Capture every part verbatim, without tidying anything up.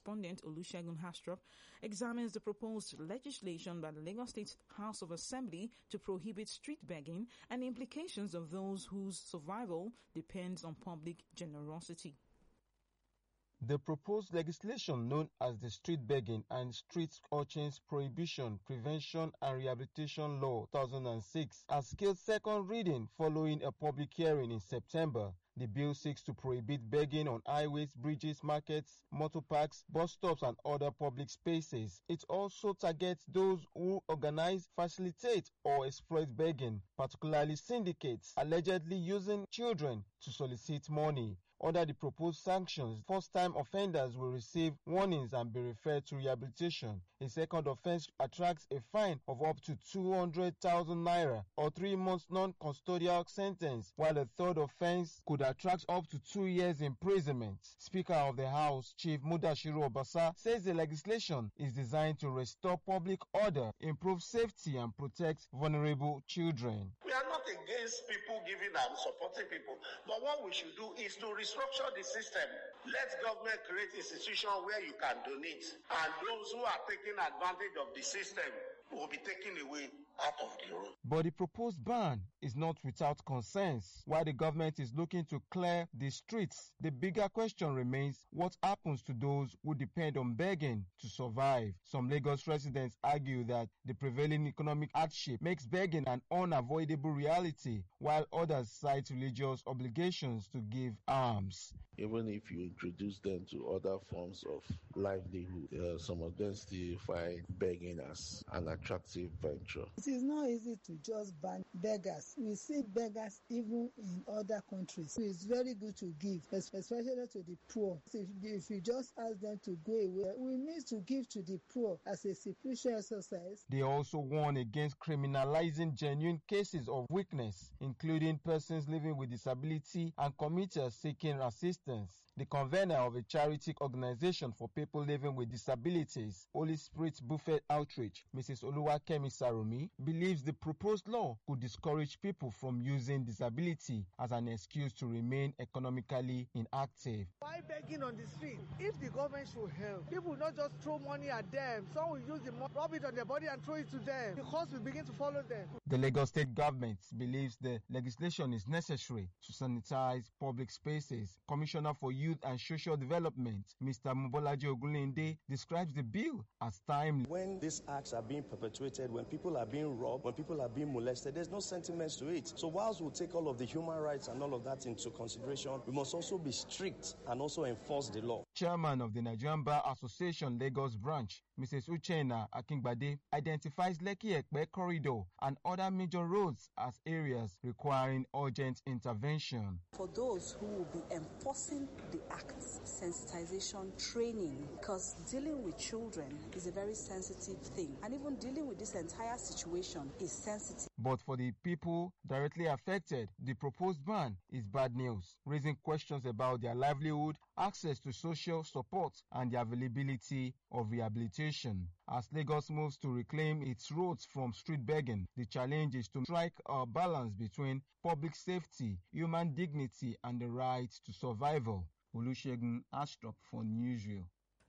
correspondent Olusegun Astrop examines the proposed legislation by the Lagos State House of Assembly to prohibit street begging and the implications of those whose survival depends on public generosity. The proposed legislation known as the Street Begging and Street Urchins Prohibition, Prevention and Rehabilitation Law two thousand six has scaled second reading following a public hearing in September. The bill seeks to prohibit begging on highways, bridges, markets, motor parks, bus stops and other public spaces. It also targets those who organize, facilitate or exploit begging, particularly syndicates, allegedly using children to solicit money. Under the proposed sanctions, first-time offenders will receive warnings and be referred to rehabilitation. A second offense attracts a fine of up to two hundred thousand naira or three months non-custodial sentence, while a third offense could attract up to two years imprisonment. Speaker of the House, Chief Mudashiru Obasa, says the legislation is designed to restore public order, improve safety and protect vulnerable children. We are not against people giving and supporting people, but what we should do is to restructure the system. Let government create institutions where you can donate, and those who are taking advantage of the system will be taken away out of the road. But the proposed ban is not without concerns. While the government is looking to clear the streets, the bigger question remains what happens to those who depend on begging to survive. Some Lagos residents argue that the prevailing economic hardship makes begging an unavoidable reality, while others cite religious obligations to give alms. Even if you introduce them to other forms of livelihood, uh, some of them still find begging as an attractive venture. It is not easy to just ban beggars. We see beggars even in other countries. It's very good to give, especially to the poor. If, if you just ask them to go away, we need to give to the poor as a spiritual exercise. They also warn against criminalizing genuine cases of weakness, including persons living with disability and commuters seeking assistance. The convener of a charity organization for people living with disabilities, Holy Spirit Buffet Outreach, Missus Oluwakemi Sarumi, believes the proposed law could discourage people from using disability as an excuse to remain economically inactive. Why begging on the street? If the government should help, people will not just throw money at them. Some will use the money, rub it on their body and throw it to them. The cost will begin to follow them. The Lagos State government believes the legislation is necessary to sanitize public spaces. Commissioner for Youth and Social Development, Mister Mobolaji Ogunlinde, describes the bill as timely. When these acts are being perpetuated, when people are being robbed, when people are being molested, there's no sentiments to it. So whilst we'll take all of the human rights and all of that into consideration, we must also be strict and also enforce the law. Chairman of the Nigerian Bar Association Lagos branch, Missus Uchenna Akingbade, identifies Lekki-Epe corridor and other major roads as areas requiring urgent intervention. For those who will be enforcing the acts, sensitization training, because dealing with children is a very sensitive thing, and even dealing with this entire situation is sensitive. But for the people directly affected, the proposed ban is bad news, raising questions about their livelihood, access to social support, and the availability of rehabilitation. As Lagos moves to reclaim its roads from street begging, the challenge is to strike a balance between public safety, human dignity, and the right to survival. Olusegun Astrop for Newsreel.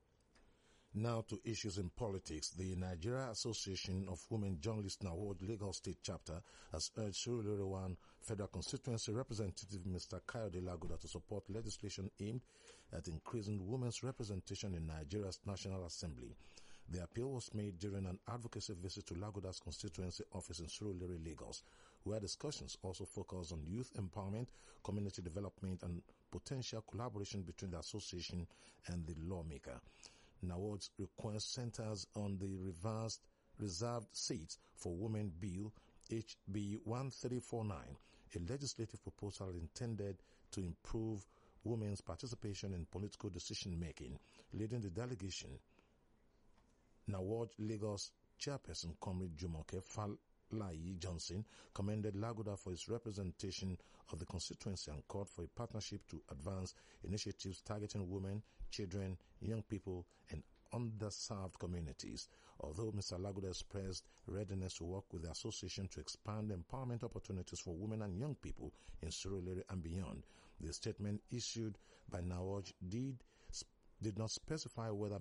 Now to issues in politics. The Nigeria Association of Women Journalists Naward Lagos State Chapter has urged Surulere one Federal Constituency Representative Mister Kayode Lagoda to support legislation aimed at increasing women's representation in Nigeria's National Assembly. The appeal was made during an advocacy visit to Lagoda's constituency office in Surulere, Lagos, where discussions also focused on youth empowerment, community development, and potential collaboration between the association and the lawmaker. Naward's request centers on the reversed reserved seats for women bill H B one three four nine, a legislative proposal intended to improve women's participation in political decision-making. Leading the delegation, Naward Lagos chairperson Comrade Jumoke Falayi Johnson commended Lagoda for his representation of the constituency and called for a partnership to advance initiatives targeting women, children, young people, and underserved communities. Although Mister Lagoda expressed readiness to work with the association to expand empowerment opportunities for women and young people in Surulere and beyond, the statement issued by Naward did, did not specify whether